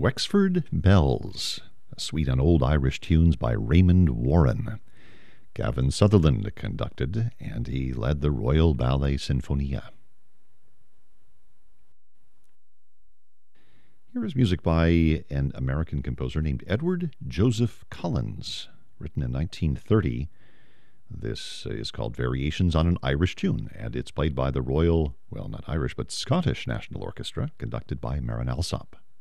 Wexford Bells, a suite on old Irish tunes by Raymond Warren. Gavin Sutherland conducted, and he led the Royal Ballet Sinfonia. Here is music by an American composer named Edward Joseph Collins, written in 1930. This is called Variations on an Irish Tune, and it's played by the Royal, well, not Irish, but Scottish National Orchestra, conducted by Marin Alsop.